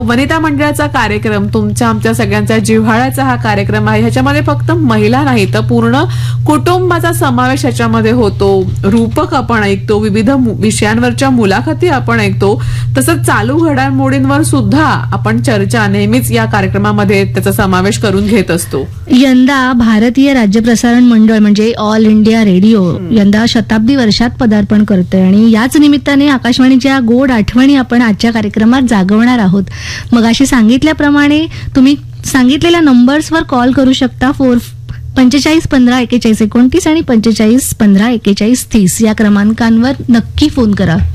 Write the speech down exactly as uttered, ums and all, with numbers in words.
वनिता मंडळाचा कार्यक्रम तुमच्या आमच्या सगळ्यांचा जिव्हाळ्याचा हा कार्यक्रम आहे. ह्याच्यामध्ये फक्त महिला नाही तर पूर्ण कुटुंबाचा समावेश ह्याच्यामध्ये होतो. रूपक आपण ऐकतो, विविध विषयांवरच्या मुलाखती आपण ऐकतो, तसंच चालू घडामोडींवर सुद्धा आपण चर्चा नेहमीच या कार्यक्रमामध्ये त्याचा समावेश करून घेत असतो. यंदा भारतीय राज्य प्रसारण मंडळ म्हणजे ऑल इंडिया रेडिओ यंदा शताब्दी वर्षात पदार्पण करतोय आणि याच निमित्ताने आकाशवाणीच्या गोड आठवणी आपण आजच्या कार्यक्रमात जागवणार आहोत. मग अशी सांगितल्याप्रमाणे तुम्ही सांगितलेल्या नंबर्सवर कॉल करू शकता. फोर पंचेचाळीस पंधरा एकेचाळीस एकोणतीस आणि पंचेचाळीस पंधरा एकेचाळीस तीस या क्रमांकांवर नक्की फोन करा.